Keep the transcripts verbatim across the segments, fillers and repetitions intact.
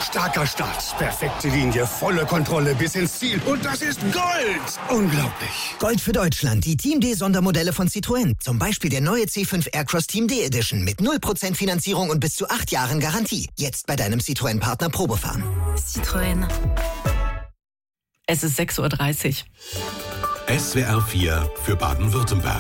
Starker Start, perfekte Linie, volle Kontrolle bis ins Ziel. Und das ist Gold! Unglaublich. Gold für Deutschland, die Team D-Sondermodelle von Citroën. Zum Beispiel der neue C fünf Aircross Team D Edition mit null Prozent Finanzierung und bis zu acht Jahren Garantie. Jetzt bei deinem Citroën-Partner Probefahren. Citroën. Es ist sechs Uhr dreißig. S W R vier für Baden-Württemberg.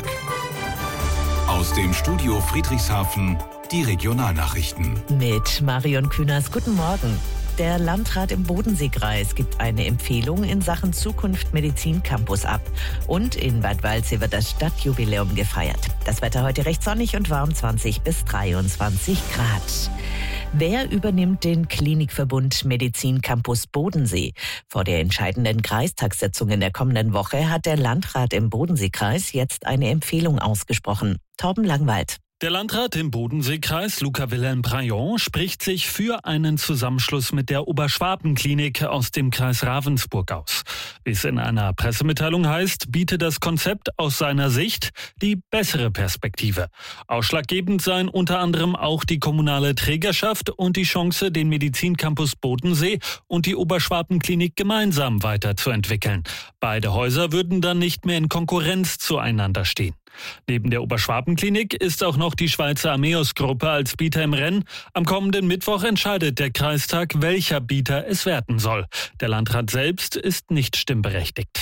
Aus dem Studio Friedrichshafen die Regionalnachrichten. Mit Marion Künast, guten Morgen. Der Landrat im Bodenseekreis gibt eine Empfehlung in Sachen Zukunft Medizin Campus ab. Und in Bad Waldsee wird das Stadtjubiläum gefeiert. Das Wetter heute recht sonnig und warm, zwanzig bis dreiundzwanzig Grad. Wer übernimmt den Klinikverbund Medizin Campus Bodensee? Vor der entscheidenden Kreistagssitzung in der kommenden Woche hat der Landrat im Bodenseekreis jetzt eine Empfehlung ausgesprochen. Torben Langwald. Der Landrat im Bodenseekreis, Luca Wilhelm Prayon, spricht sich für einen Zusammenschluss mit der Oberschwaben-Klinik aus dem Kreis Ravensburg aus. Wie es in einer Pressemitteilung heißt, bietet das Konzept aus seiner Sicht die bessere Perspektive. Ausschlaggebend seien unter anderem auch die kommunale Trägerschaft und die Chance, den Medizincampus Bodensee und die Oberschwaben-Klinik gemeinsam weiterzuentwickeln. Beide Häuser würden dann nicht mehr in Konkurrenz zueinander stehen. Neben der Oberschwaben-Klinik ist auch noch die Schweizer Ameos-Gruppe als Bieter im Rennen. Am kommenden Mittwoch entscheidet der Kreistag, welcher Bieter es werden soll. Der Landrat selbst ist nicht stimmberechtigt.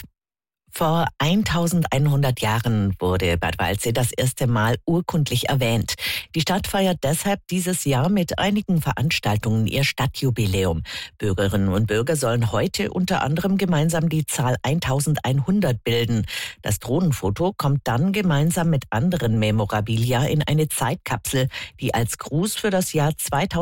Vor eintausendeinhundert Jahren wurde Bad Waldsee das erste Mal urkundlich erwähnt. Die Stadt feiert deshalb dieses Jahr mit einigen Veranstaltungen ihr Stadtjubiläum. Bürgerinnen und Bürger sollen heute unter anderem gemeinsam die Zahl eintausendeinhundert bilden. Das Drohnenfoto kommt dann gemeinsam mit anderen Memorabilia in eine Zeitkapsel, die als Gruß für das Jahr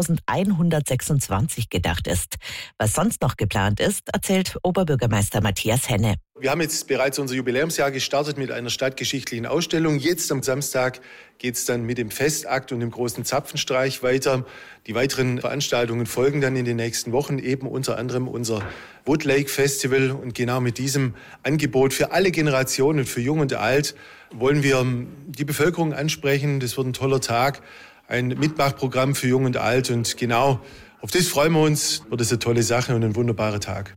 zweitausendeinhundertsechsundzwanzig gedacht ist. Was sonst noch geplant ist, erzählt Oberbürgermeister Matthias Henne. Wir haben jetzt bereits unser Jubiläumsjahr gestartet mit einer stadtgeschichtlichen Ausstellung. Jetzt am Samstag geht es dann mit dem Festakt und dem großen Zapfenstreich weiter. Die weiteren Veranstaltungen folgen dann in den nächsten Wochen, eben unter anderem unser Wood Lake Festival. Und genau mit diesem Angebot für alle Generationen, für Jung und Alt, wollen wir die Bevölkerung ansprechen. Das wird ein toller Tag, ein Mitmachprogramm für Jung und Alt. Und genau auf das freuen wir uns. Wird es eine tolle Sache und ein wunderbarer Tag.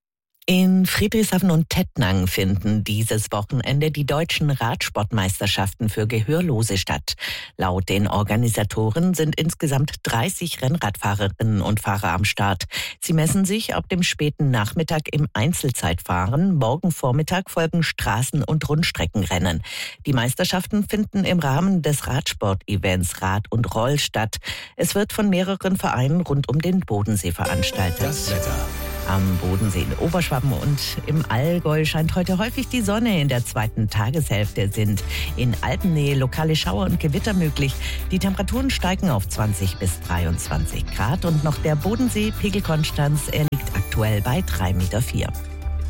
In Friedrichshafen und Tettnang finden dieses Wochenende die deutschen Radsportmeisterschaften für Gehörlose statt. Laut den Organisatoren sind insgesamt dreißig Rennradfahrerinnen und Fahrer am Start. Sie messen sich ab dem späten Nachmittag im Einzelzeitfahren. Morgen Vormittag folgen Straßen- und Rundstreckenrennen. Die Meisterschaften finden im Rahmen des Radsport-Events Rad und Roll statt. Es wird von mehreren Vereinen rund um den Bodensee veranstaltet. Das Wetter. Am Bodensee in Oberschwaben und im Allgäu scheint heute häufig die Sonne. In der zweiten Tageshälfte sind in Alpennähe lokale Schauer und Gewitter möglich. Die Temperaturen steigen auf zwanzig bis dreiundzwanzig Grad und noch der Bodensee, Pegel Konstanz, er liegt aktuell bei drei Komma vier Meter.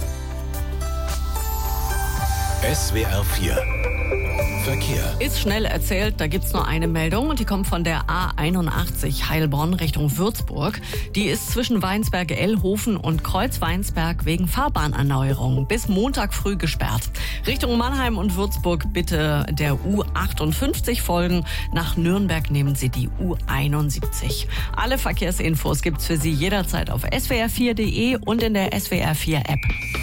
S W R vier Verkehr. Ist schnell erzählt, da gibt's nur eine Meldung und die kommt von der A einundachtzig Heilbronn Richtung Würzburg. Die ist zwischen Weinsberg-Ellhofen und Kreuz-Weinsberg wegen Fahrbahnerneuerung bis Montag früh gesperrt. Richtung Mannheim und Würzburg bitte der U achtundfünfzig folgen. Nach Nürnberg nehmen Sie die U einundsiebzig. Alle Verkehrsinfos gibt's für Sie jederzeit auf S W R vier Punkt de und in der S W R vier App.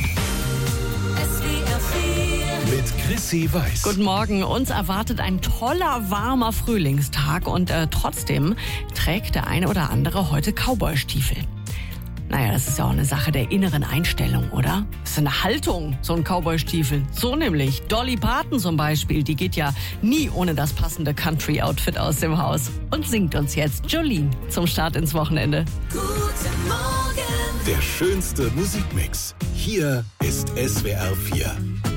Mit Chrissy Weiß. Guten Morgen. Uns erwartet ein toller, warmer Frühlingstag und äh, trotzdem trägt der eine oder andere heute Cowboystiefel. Naja, das ist ja auch eine Sache der inneren Einstellung, oder? Das ist eine Haltung, so ein Cowboystiefel. So nämlich. Dolly Parton zum Beispiel, die geht ja nie ohne das passende Country-Outfit aus dem Haus und singt uns jetzt Jolene zum Start ins Wochenende. Guten Morgen. Der schönste Musikmix. Hier ist S W R vier.